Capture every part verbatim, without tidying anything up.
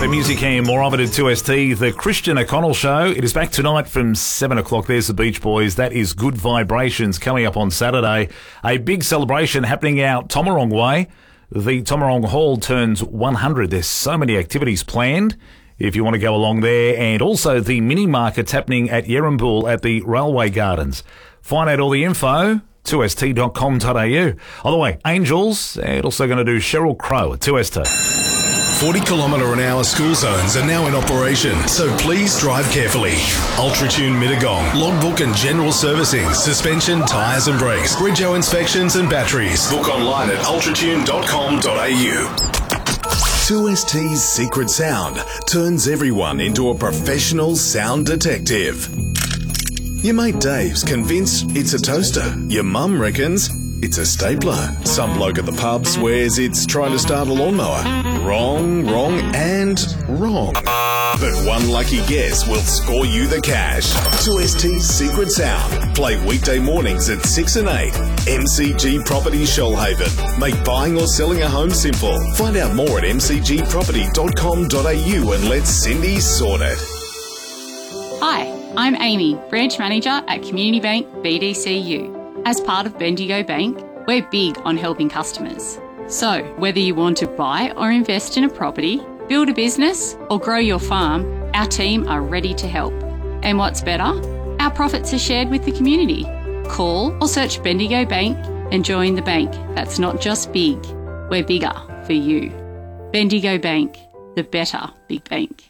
Better music and more of it at two S T. The Christian O'Connell Show. It is back tonight from seven o'clock. There's the Beach Boys. That is Good Vibrations coming up on Saturday. A big celebration happening out Tomarong way. The Tomarong Hall turns one hundred. There's so many activities planned if you want to go along there. And also the mini markets happening at Yerrampool at the Railway Gardens. Find out all the info. two S T dot com dot a u. By the way, Angels, and also going to do Sheryl Crow at two S T. forty kilometre an hour school zones are now in operation, so please drive carefully. Ultratune Mittagong, logbook and general servicing, suspension, tyres and brakes, Bridgeo inspections and batteries. Book online at ultratune dot com dot a u. two S T's secret sound turns everyone into a professional sound detective. Your mate Dave's convinced it's a toaster. Your mum reckons it's a stapler. Some bloke at the pub swears it's trying to start a lawnmower. Wrong, wrong, and wrong. But one lucky guess will score you the cash. two S T's Secret Sound. Play weekday mornings at six and eight. M C G Properties Shoalhaven. Make buying or selling a home simple. Find out more at m c g property dot com dot a u and let Cindy sort it. Hi, I'm Amy, Branch Manager at Community Bank B D C U. As part of Bendigo Bank, we're big on helping customers. So, whether you want to buy or invest in a property, build a business or grow your farm, our team are ready to help. And what's better? Our profits are shared with the community. Call or search Bendigo Bank and join the bank that's not just big, we're bigger for you. Bendigo Bank, the better big bank.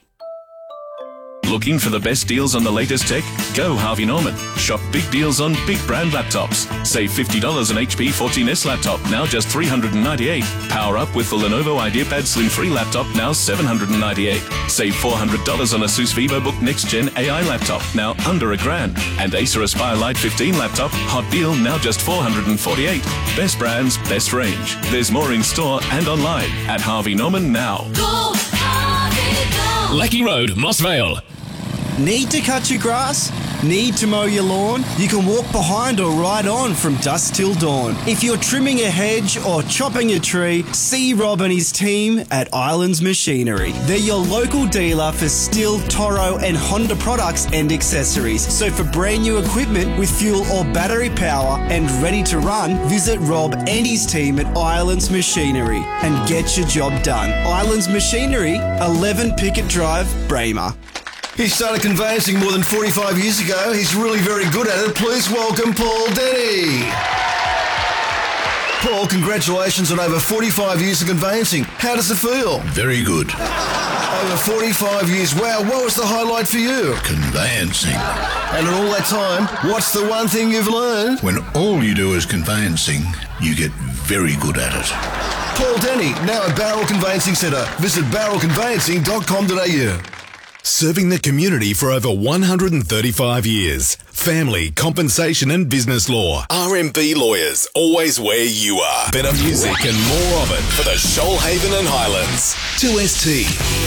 Looking for the best deals on the latest tech? Go Harvey Norman. Shop big deals on big brand laptops. Save fifty dollars on H P fourteen S laptop, now just three hundred ninety-eight dollars. Power up with the Lenovo IdeaPad Slim three laptop, now seven hundred ninety-eight dollars. Save four hundred dollars on Asus VivoBook Next Gen A I laptop, now under a grand. And Acer Aspire Lite fifteen laptop, hot deal, now just four hundred forty-eight dollars. Best brands, best range. There's more in store and online at Harvey Norman now. Go, Harvey, go. Lecky Road, Moss Vale. Need to cut your grass? Need to mow your lawn? You can walk behind or ride on from dusk till dawn. If you're trimming a hedge or chopping a tree, see Rob and his team at Islands Machinery. They're your local dealer for Stihl, Toro and Honda products and accessories. So for brand new equipment with fuel or battery power and ready to run, visit Rob and his team at Islands Machinery and get your job done. Islands Machinery, eleven Pickett Drive, Braemar. He started conveyancing more than forty-five years ago. He's really very good at it. Please welcome Paul Denny. Paul, congratulations on over forty-five years of conveyancing. How does it feel? Very good. Over forty-five years. Wow, what was the highlight for you? Conveyancing. And in all that time, what's the one thing you've learned? When all you do is conveyancing, you get very good at it. Paul Denny, now at Barrel Conveyancing Centre. Visit barrel conveyancing dot com dot a u. Serving the community for over one hundred thirty-five years. Family, compensation and business law. R M B Lawyers, always where you are. Better music and more of it for the Shoalhaven and Highlands. two S T.